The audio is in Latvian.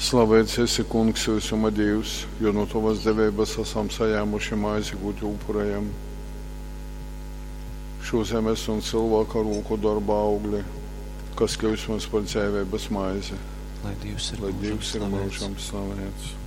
Slavēts esi, Kungs, visuma Dievs, jo no Tavas devības esam saņēmuši maizi, ko Tu upurējam. Šo zemes un cilvēka roku darba augļi, kas kļūst mums par dzīvības maizi. Lai Dievs ir mūžam slavēts.